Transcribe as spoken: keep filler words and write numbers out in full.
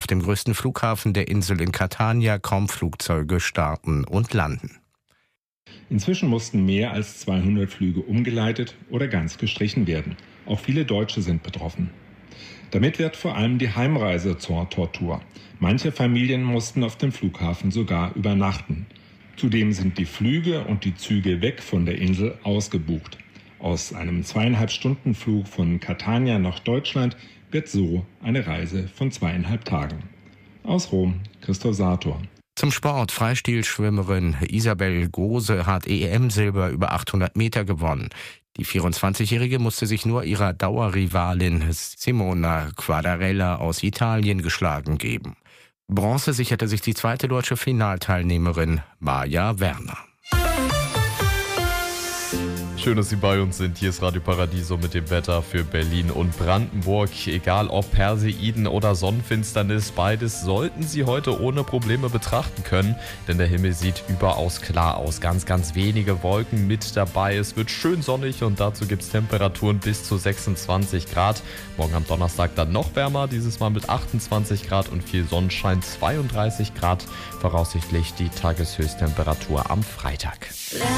dem größten Flughafen der Insel in Catania kaum Flugzeuge starten und landen. Inzwischen mussten mehr als zweihundert Flüge umgeleitet oder ganz gestrichen werden. Auch viele Deutsche sind betroffen. Damit wird vor allem die Heimreise zur Tortur. Manche Familien mussten auf dem Flughafen sogar übernachten. Zudem sind die Flüge und die Züge weg von der Insel ausgebucht. Aus einem zweieinhalb Stunden Flug von Catania nach Deutschland wird so eine Reise von zweieinhalb Tagen. Aus Rom, Christoph Sator. Zum Sport. Freistilschwimmerin Isabel Gose hat E M-Silber über achthundert Meter gewonnen. Die vierundzwanzigjährige musste sich nur ihrer Dauerrivalin Simona Quadarella aus Italien geschlagen geben. Bronze sicherte sich die zweite deutsche Finalteilnehmerin Maja Werner. Schön, dass Sie bei uns sind. Hier ist Radio Paradiso mit dem Wetter für Berlin und Brandenburg. Egal ob Perseiden oder Sonnenfinsternis, beides sollten Sie heute ohne Probleme betrachten können, denn der Himmel sieht überaus klar aus. Ganz, ganz wenige Wolken mit dabei. Es wird schön sonnig und dazu gibt es Temperaturen bis zu sechsundzwanzig Grad. Morgen am Donnerstag dann noch wärmer, dieses Mal mit achtundzwanzig Grad und viel Sonnenschein, zweiunddreißig Grad. Voraussichtlich die Tageshöchsttemperatur am Freitag.